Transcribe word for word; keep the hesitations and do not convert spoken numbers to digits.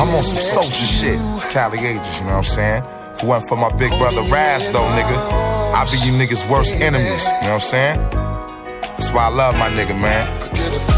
I'm on some soldier shit. It's Cali Ages, you know what I'm saying? If it wasn't for my big brother Raz, though, nigga, I'd be you niggas' worst enemies, you know what I'm saying? That's why I love my nigga, man.